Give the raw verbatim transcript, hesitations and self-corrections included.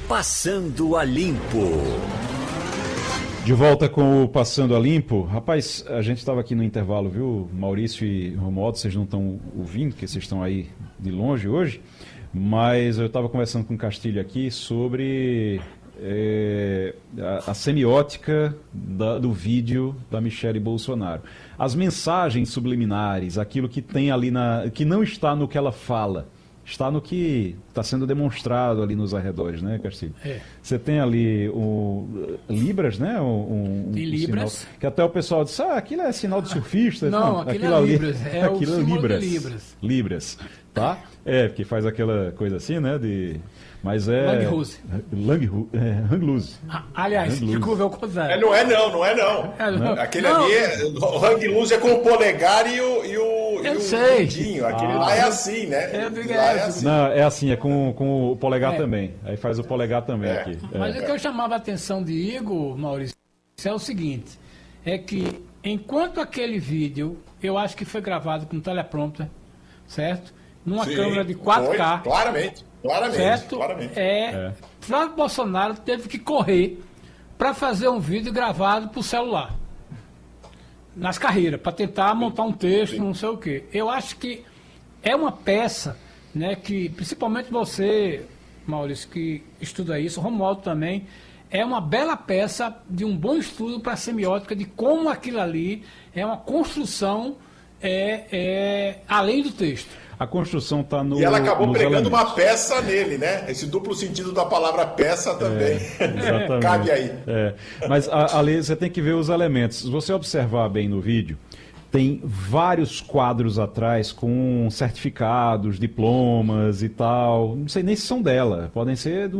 Passando a Limpo. De volta com o Passando a Limpo. Rapaz, a gente estava aqui no intervalo, viu? Maurício e Romualdo, vocês não estão ouvindo, porque vocês estão aí de longe hoje. Mas eu estava conversando com o Castilho aqui sobre é, a, a semiótica da, do vídeo da Michelle Bolsonaro. As mensagens subliminares, aquilo que tem ali na, que não está no que ela fala, está no que está sendo demonstrado ali nos arredores, né, Castilho? É. Você tem ali o Libras, né? Um, um, Tem um Libras. Sinal, que até o pessoal disse, ah, aquilo é sinal de surfista. Não, Não, aquilo, aquilo é ali, Libras. É aquilo o é símbolo Libras. de Libras. Libras, tá? É, porque faz aquela coisa assim, né? De... Mas é... Langhuse. Lang, é, Hang-Loose. Ah, aliás, Hang-loose. desculpa, é o É, contrário. não é não, não é não. É, não. Aquele Não. ali, é, o hang loose é com o polegar e o, e o, Eu e o sei. dedinho. Aquele Ah. lá é assim, né? Eu digo, Lá é, é assim. Não, é assim, é com, com o polegar É. também. Aí faz o polegar também É. aqui. Mas É. o que eu chamava a atenção de Igor, Maurício, é o seguinte, é que enquanto aquele vídeo, eu acho que foi gravado com teleprompter, certo? Numa Sim, câmera de quatro K, foi, claramente, claramente, certo? claramente. É, É. Flávio Bolsonaro teve que correr para fazer um vídeo gravado por celular. Nas carreiras, para tentar montar um texto, não sei o quê. Eu acho que é uma peça, né, que principalmente você, Maurício, que estuda isso, Romualdo também, é uma bela peça de um bom estudo para a semiótica de como aquilo ali é uma construção é, é, além do texto. A construção está no E ela acabou nos pregando elementos. uma peça nele, né? Esse duplo sentido da palavra peça também. Exatamente. Cabe aí. É. Mas, a- ali, você tem que ver os elementos. Se você observar bem no vídeo, tem vários quadros atrás com certificados, diplomas e tal. Não sei nem se são dela. Podem ser do